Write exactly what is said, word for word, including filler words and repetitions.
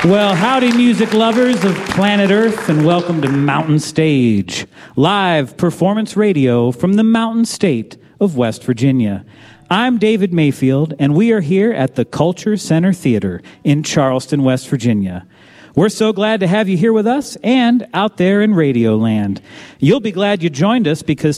Well, howdy, music lovers of planet Earth, and welcome to Mountain Stage, live performance radio from the Mountain State of West Virginia. I'm David Mayfield, and we are here at the Culture Center Theater in Charleston, West Virginia. We're so glad to have you here with us and out there in Radio Land. You'll be glad you joined us because